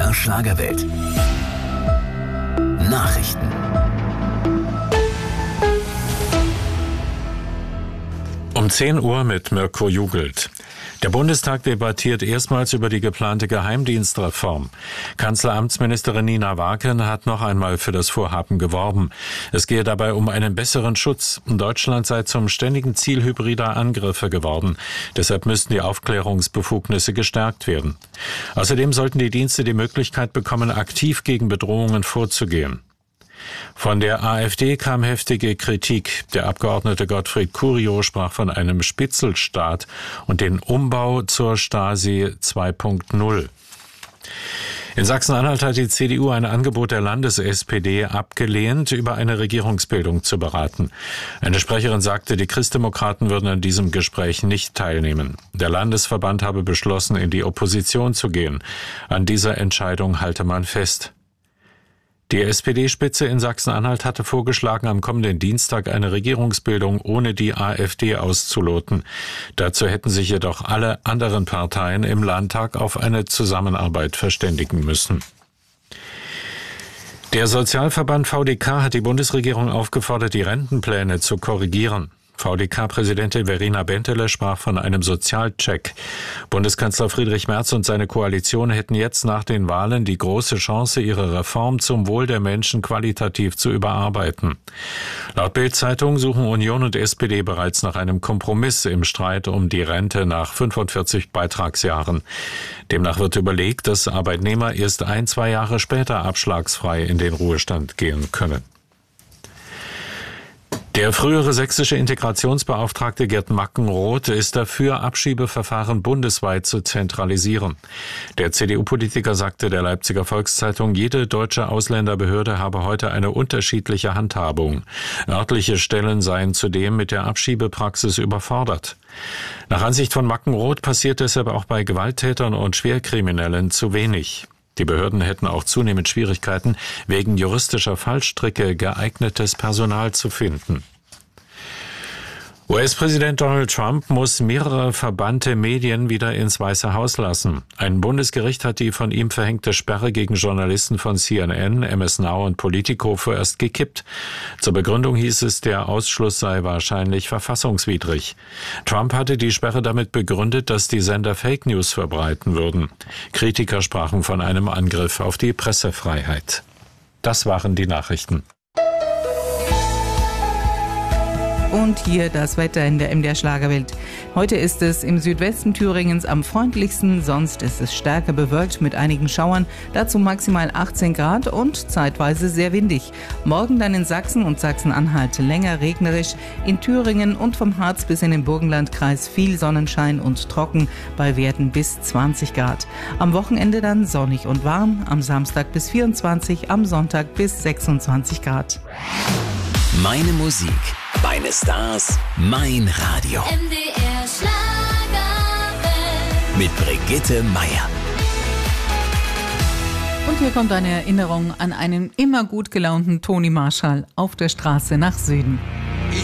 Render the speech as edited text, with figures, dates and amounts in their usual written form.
MDR Schlagerwelt. Nachrichten. Um 10 Uhr mit Mirko Jugelt. Der Bundestag debattiert erstmals über die geplante Geheimdienstreform. Kanzleramtsministerin Nina Waken hat noch einmal für das Vorhaben geworben. Es gehe dabei um einen besseren Schutz. Deutschland sei zum ständigen Ziel hybrider Angriffe geworden. Deshalb müssten die Aufklärungsbefugnisse gestärkt werden. Außerdem sollten die Dienste die Möglichkeit bekommen, aktiv gegen Bedrohungen vorzugehen. Von der AfD kam heftige Kritik. Der Abgeordnete Gottfried Curio sprach von einem Spitzelstaat und den Umbau zur Stasi 2.0. In Sachsen-Anhalt hat die CDU ein Angebot der Landes-SPD abgelehnt, über eine Regierungsbildung zu beraten. Eine Sprecherin sagte, die Christdemokraten würden an diesem Gespräch nicht teilnehmen. Der Landesverband habe beschlossen, in die Opposition zu gehen. An dieser Entscheidung halte man fest. Die SPD-Spitze in Sachsen-Anhalt hatte vorgeschlagen, am kommenden Dienstag eine Regierungsbildung ohne die AfD auszuloten. Dazu hätten sich jedoch alle anderen Parteien im Landtag auf eine Zusammenarbeit verständigen müssen. Der Sozialverband VDK hat die Bundesregierung aufgefordert, die Rentenpläne zu korrigieren. VDK-Präsidentin Verena Bentele sprach von einem Sozialcheck. Bundeskanzler Friedrich Merz und seine Koalition hätten jetzt nach den Wahlen die große Chance, ihre Reform zum Wohl der Menschen qualitativ zu überarbeiten. Laut Bild-Zeitung suchen Union und SPD bereits nach einem Kompromiss im Streit um die Rente nach 45 Beitragsjahren. Demnach wird überlegt, dass Arbeitnehmer erst 1-2 Jahre später abschlagsfrei in den Ruhestand gehen können. Der frühere sächsische Integrationsbeauftragte Gerd Mackenroth ist dafür, Abschiebeverfahren bundesweit zu zentralisieren. Der CDU-Politiker sagte der Leipziger Volkszeitung, jede deutsche Ausländerbehörde habe heute eine unterschiedliche Handhabung. Örtliche Stellen seien zudem mit der Abschiebepraxis überfordert. Nach Ansicht von Mackenroth passiert deshalb auch bei Gewalttätern und Schwerkriminellen zu wenig. Die Behörden hätten auch zunehmend Schwierigkeiten, wegen juristischer Fallstricke geeignetes Personal zu finden. US-Präsident Donald Trump muss mehrere verbannte Medien wieder ins Weiße Haus lassen. Ein Bundesgericht hat die von ihm verhängte Sperre gegen Journalisten von CNN, MS Now und Politico vorerst gekippt. Zur Begründung hieß es, der Ausschluss sei wahrscheinlich verfassungswidrig. Trump hatte die Sperre damit begründet, dass die Sender Fake News verbreiten würden. Kritiker sprachen von einem Angriff auf die Pressefreiheit. Das waren die Nachrichten. Und hier das Wetter in der MDR Schlagerwelt. Heute ist es im Südwesten Thüringens am freundlichsten, sonst ist es stärker bewölkt mit einigen Schauern, dazu maximal 18 Grad und zeitweise sehr windig. Morgen dann in Sachsen und Sachsen-Anhalt länger regnerisch, in Thüringen und vom Harz bis in den Burgenlandkreis viel Sonnenschein und trocken bei Werten bis 20 Grad. Am Wochenende dann sonnig und warm, am Samstag bis 24, am Sonntag bis 26 Grad. Meine Musik, meine Stars, mein Radio. MDR Schlagerwelt. Mit Brigitte Meier. Und hier kommt eine Erinnerung an einen immer gut gelaunten Toni Marshall auf der Straße nach Süden.